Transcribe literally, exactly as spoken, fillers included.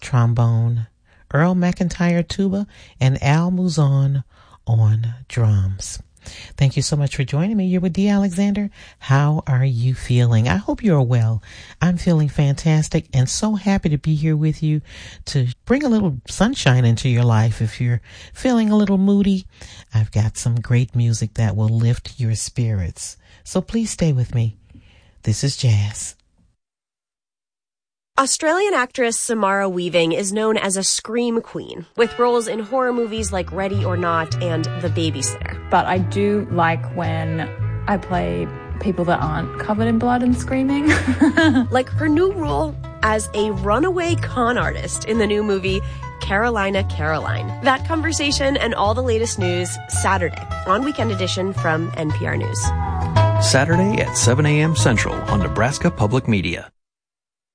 trombone, Earl McIntyre tuba, and Al Muzon on drums. Thank you so much for joining me. You're with Dee Alexander. How are you feeling? I hope you're well. I'm feeling fantastic and so happy to be here with you to bring a little sunshine into your life. If you're feeling a little moody, I've got some great music that will lift your spirits. So please stay with me. This is Jazz. Australian actress Samara Weaving is known as a scream queen, with roles in horror movies like Ready or Not and The Babysitter. But I do like when I play people that aren't covered in blood and screaming. Like her new role as a runaway con artist in the new movie Carolina Caroline. That conversation and all the latest news Saturday on Weekend Edition from N P R News. Saturday at seven a.m. Central on Nebraska Public Media.